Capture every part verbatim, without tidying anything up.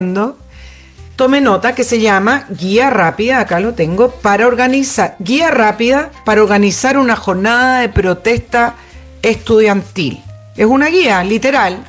tome nota, que se llama Guía Rápida, acá lo tengo, para organizar, Guía Rápida para organizar una jornada de protesta estudiantil. Es una guía literal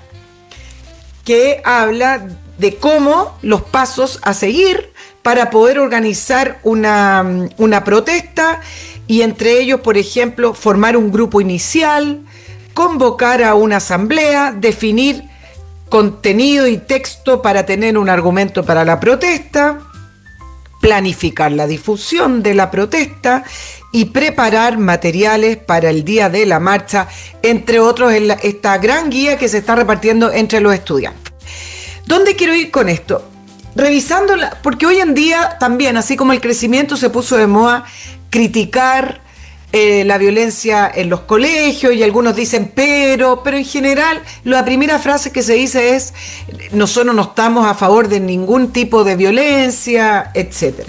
que habla de cómo los pasos a seguir para poder organizar una, una protesta, y entre ellos, por ejemplo, formar un grupo inicial, convocar a una asamblea, definir contenido y texto para tener un argumento para la protesta, planificar la difusión de la protesta y preparar materiales para el día de la marcha, entre otros en la, esta gran guía que se está repartiendo entre los estudiantes. ¿Dónde quiero ir con esto? Revisando, la, porque hoy en día también, así como el crecimiento, se puso de moda criticar eh, la violencia en los colegios, y algunos dicen pero, pero en general la primera frase que se dice es: nosotros no estamos a favor de ningún tipo de violencia, etcétera.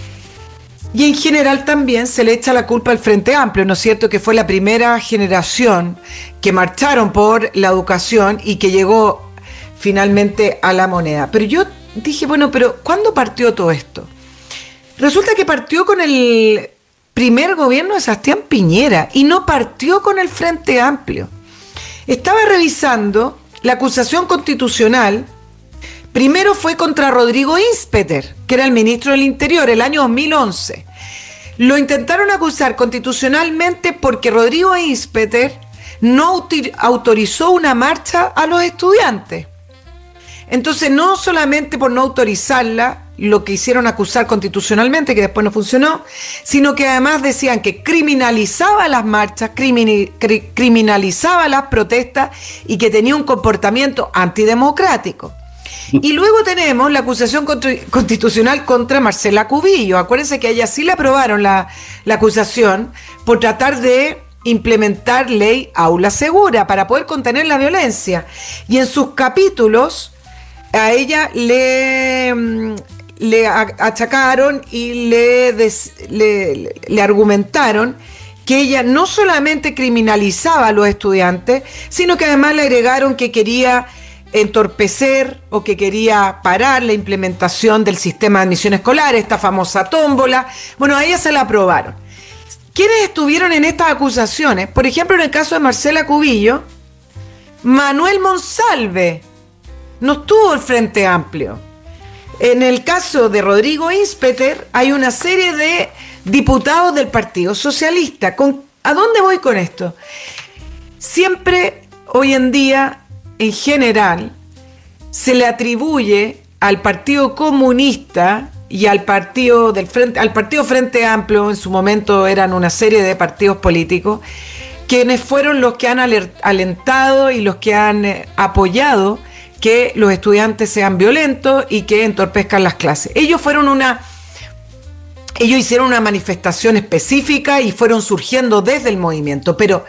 Y en general también se le echa la culpa al Frente Amplio, ¿no es cierto?, que fue la primera generación que marcharon por la educación y que llegó finalmente a la moneda. Pero yo dije, bueno, pero ¿cuándo partió todo esto? Resulta que partió con el primer gobierno de Sebastián Piñera y no partió con el Frente Amplio. Estaba revisando la acusación constitucional. Primero fue contra Rodrigo Inspeter, que era el ministro del Interior, el año dos mil once. Lo intentaron acusar constitucionalmente porque Rodrigo Inspeter no autorizó una marcha a los estudiantes. Entonces, no solamente por no autorizarla, lo que hicieron acusar constitucionalmente, que después no funcionó, sino que además decían que criminalizaba las marchas, crimini, cri, criminalizaba las protestas y que tenía un comportamiento antidemocrático. Y luego tenemos la acusación constitucional contra Marcela Cubillo. Acuérdense que a ella sí le aprobaron la, la acusación por tratar de implementar ley aula segura para poder contener la violencia. Y en sus capítulos a ella le, le achacaron y le, des, le, le argumentaron que ella no solamente criminalizaba a los estudiantes, sino que además le agregaron que quería entorpecer o que quería parar la implementación del sistema de admisión escolar, esta famosa tómbola. Bueno, a ella se la aprobaron. ¿Quiénes estuvieron en estas acusaciones? Por ejemplo, en el caso de Marcela Cubillo, Manuel Monsalve. No estuvo el Frente Amplio. En el caso de Rodrigo Inspeter hay una serie de diputados del Partido Socialista. ¿Con, ¿A dónde voy con esto? Siempre, hoy en día, en general, se le atribuye al Partido Comunista y al Partido del Frente, al Partido Frente Amplio, en su momento eran una serie de partidos políticos, quienes fueron los que han alentado y los que han eh, apoyado que los estudiantes sean violentos y que entorpezcan las clases. Ellos fueron una, ellos hicieron una manifestación específica y fueron surgiendo desde el movimiento, pero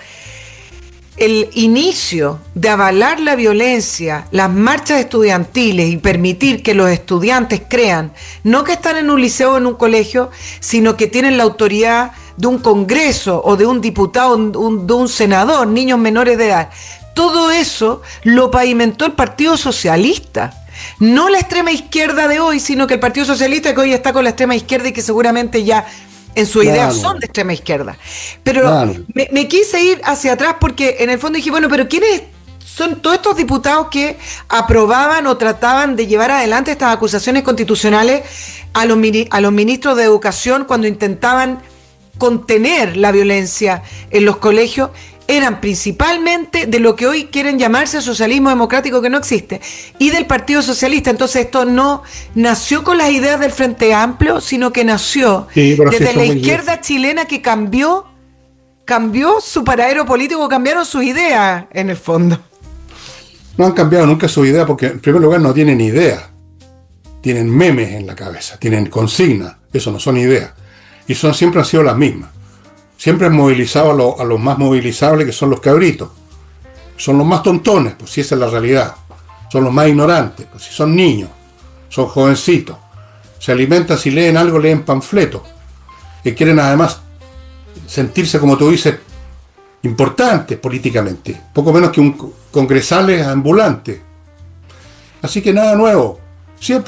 el inicio de avalar la violencia, las marchas estudiantiles y permitir que los estudiantes crean, no que están en un liceo o en un colegio, sino que tienen la autoridad de un congreso o de un diputado, un, de un senador, niños menores de edad. Todo eso lo pavimentó el Partido Socialista. No la extrema izquierda de hoy, sino que el Partido Socialista, que hoy está con la extrema izquierda y que seguramente ya en su idea claro. son de extrema izquierda. Pero claro. me, me quise ir hacia atrás porque en el fondo dije, bueno, pero ¿quiénes son todos estos diputados que aprobaban o trataban de llevar adelante estas acusaciones constitucionales a los, a los ministros de Educación cuando intentaban contener la violencia en los colegios? Eran principalmente de lo que hoy quieren llamarse socialismo democrático, que no existe, y del Partido Socialista. Entonces esto no nació con las ideas del Frente Amplio, sino que nació sí, desde la izquierda bien. chilena, que cambió, cambió su paradero político, cambiaron sus ideas en el fondo. No han cambiado nunca su idea porque en primer lugar no tienen idea. Tienen memes en la cabeza, tienen consignas, eso no son ideas. Y son siempre han sido las mismas. Siempre han movilizado a, lo, a los más movilizables, que son los cabritos. Son los más tontones, pues si esa es la realidad. Son los más ignorantes, pues si son niños, son jovencitos. Se alimentan, si leen algo, leen panfletos. Que quieren además sentirse, como tú dices, importantes políticamente. Poco menos que un congresales ambulante. Así que nada nuevo. Siempre